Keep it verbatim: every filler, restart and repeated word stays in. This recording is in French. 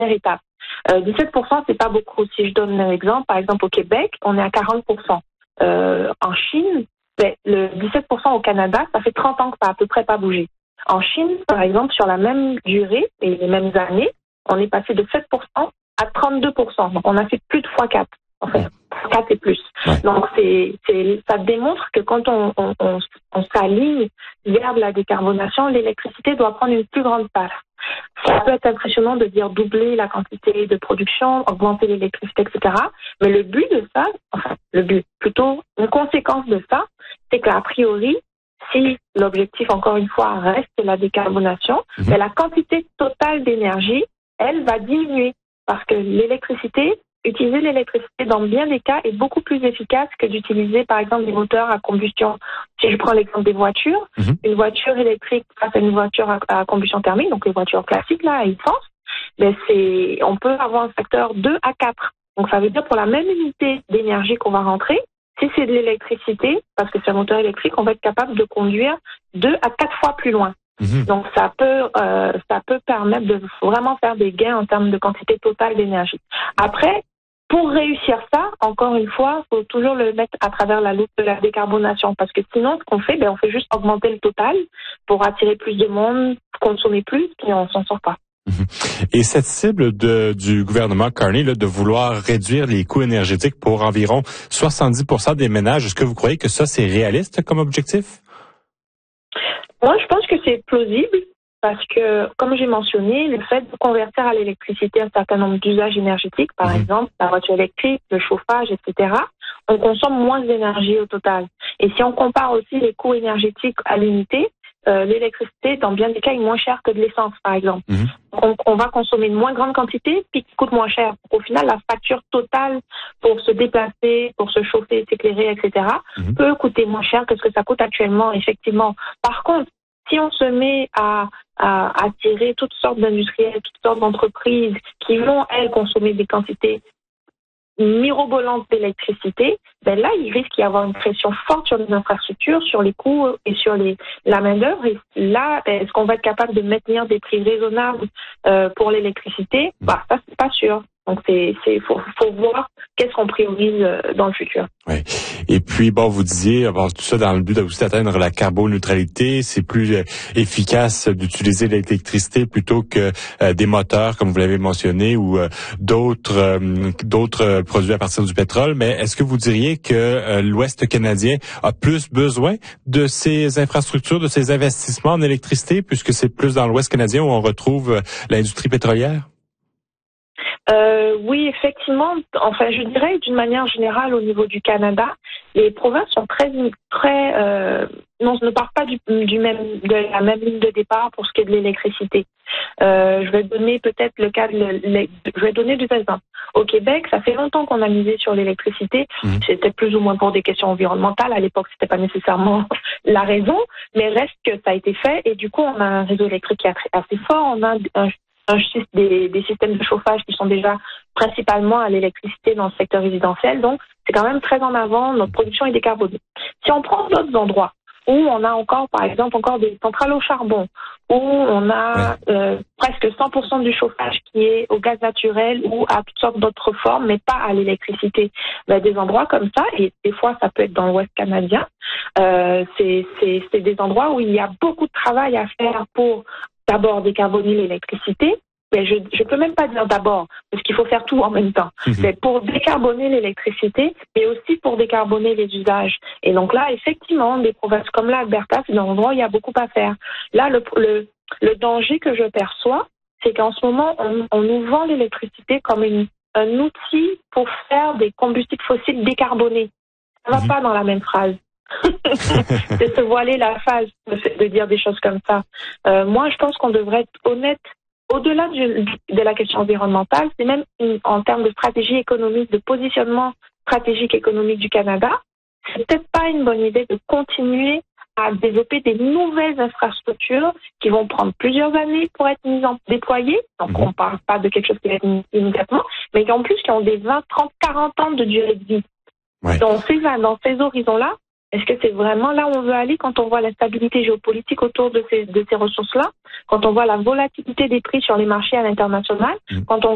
première étape. Euh, dix-sept pour cent, c'est pas beaucoup. Si je donne un exemple, par exemple au Québec, on est à quarante pour cent. Euh, en Chine, ben, le dix-sept pour cent au Canada, ça fait trente ans que ça a à peu près pas bougé. En Chine, par exemple, sur la même durée et les mêmes années, on est passé de sept pour cent à trente-deux pour cent. Donc, on a fait plus de fois quatre. En fait, quatre et plus. Ouais. Donc, c'est, c'est, ça démontre que quand on, on, on, on s'aligne vers de la décarbonation, l'électricité doit prendre une plus grande part. Ça peut être impressionnant de dire doubler la quantité de production, augmenter l'électricité, et cetera. Mais le but de ça, enfin, le but, plutôt une conséquence de ça, c'est qu'a priori, si l'objectif, encore une fois, reste la décarbonation, mmh. mais la quantité totale d'énergie, elle va diminuer parce que l'électricité, utiliser l'électricité dans bien des cas est beaucoup plus efficace que d'utiliser, par exemple, des moteurs à combustion. Si je prends l'exemple des voitures, mmh. une voiture électrique face à une voiture à, à combustion thermique, donc les voitures classiques, là, à essence, ben c'est, on peut avoir un facteur deux à quatre. Donc, ça veut dire pour la même unité d'énergie qu'on va rentrer, si c'est de l'électricité, parce que c'est un moteur électrique, on va être capable de conduire deux à quatre fois plus loin. Mmh. Donc, ça peut, euh, ça peut permettre de vraiment faire des gains en termes de quantité totale d'énergie. Après, pour réussir ça, encore une fois, il faut toujours le mettre à travers la loupe de la décarbonation. Parce que sinon, ce qu'on fait, ben, on fait juste augmenter le total pour attirer plus de monde, consommer plus, et on s'en sort pas. Et cette cible de, du gouvernement Carney là, de vouloir réduire les coûts énergétiques pour environ soixante-dix pour cent des ménages, est-ce que vous croyez que ça, c'est réaliste comme objectif? Moi, je pense que c'est plausible. Parce que, comme j'ai mentionné, le fait de convertir à l'électricité un certain nombre d'usages énergétiques, par mmh. exemple la voiture électrique, le chauffage, et cetera, on consomme moins d'énergie au total. Et si on compare aussi les coûts énergétiques à l'unité, euh, l'électricité, dans bien des cas, est moins chère que de l'essence, par exemple. Mmh. Donc, on, on va consommer une moins grande quantité, puis qui coûte moins cher. Donc, au final, la facture totale pour se déplacer, pour se chauffer, s'éclairer, et cetera, mmh. peut coûter moins cher que ce que ça coûte actuellement, effectivement. Par contre, si on se met à, à attirer toutes sortes d'industriels, toutes sortes d'entreprises qui vont, elles, consommer des quantités mirobolantes d'électricité, ben là, il risque d'y avoir une pression forte sur les infrastructures, sur les coûts et sur les, la main-d'œuvre. Et là, ben, est-ce qu'on va être capable de maintenir des prix raisonnables euh, pour l'électricité? Bah, ça, c'est pas sûr. Donc, c'est, c'est, faut, faut voir qu'est-ce qu'on priorise dans le futur. Oui. Et puis, bon, vous disiez, bon, tout ça dans le but de vous atteindre la carboneutralité, c'est plus euh, efficace d'utiliser l'électricité plutôt que euh, des moteurs, comme vous l'avez mentionné, ou euh, d'autres, euh, d'autres produits à partir du pétrole. Mais est-ce que vous diriez que euh, l'Ouest canadien a plus besoin de ces infrastructures, de ces investissements en électricité, puisque c'est plus dans l'Ouest canadien où on retrouve euh, l'industrie pétrolière? Euh, oui, effectivement. Enfin, je dirais d'une manière générale au niveau du Canada, les provinces sont très, très, euh, non, ne partent pas du, du même, de la même ligne de départ pour ce qui est de l'électricité. Euh, je vais donner peut-être le cas de, le, je vais donner des exemples. Au Québec, ça fait longtemps qu'on a misé sur l'électricité. Mmh. C'était plus ou moins pour des questions environnementales. À l'époque, c'était pas nécessairement la raison, mais reste que ça a été fait et du coup, on a un réseau électrique qui est assez fort. On a un Des, des systèmes de chauffage qui sont déjà principalement à l'électricité dans le secteur résidentiel. Donc, c'est quand même très en avant. Notre production est décarbonée. Si on prend d'autres endroits où on a encore, par exemple, encore des centrales au charbon, où on a euh, presque cent pour cent du chauffage qui est au gaz naturel ou à toutes sortes d'autres formes, mais pas à l'électricité. Ben, des endroits comme ça, et des fois ça peut être dans l'Ouest canadien, euh, c'est, c'est, c'est des endroits où il y a beaucoup de travail à faire pour d'abord décarboner l'électricité, mais je ne peux même pas dire d'abord, parce qu'il faut faire tout en même temps. Mmh. C'est pour décarboner l'électricité, mais aussi pour décarboner les usages. Et donc là, effectivement, des provinces comme l'Alberta, c'est un endroit où il y a beaucoup à faire. Là, le, le, le danger que je perçois, c'est qu'en ce moment, on, on nous vend l'électricité comme une, un outil pour faire des combustibles fossiles décarbonés. Ça ne va mmh. pas dans la même phrase. C'est se voiler la face de dire des choses comme ça. Euh, moi, je pense qu'on devrait être honnête. Au-delà du, de la question environnementale, c'est même une, en termes de stratégie économique, de positionnement stratégique économique du Canada, c'est peut-être pas une bonne idée de continuer à développer des nouvelles infrastructures qui vont prendre plusieurs années pour être mises en déployées. Donc, mmh. on ne parle pas de quelque chose qui va être mis immédiatement, mais qui en plus qui ont des vingt, trente, quarante ans de durée de vie. Ouais. Dans ces, dans ces horizons-là, est-ce que c'est vraiment là où on veut aller quand on voit la stabilité géopolitique autour de ces, de ces ressources-là, quand on voit la volatilité des prix sur les marchés à l'international, mmh. quand on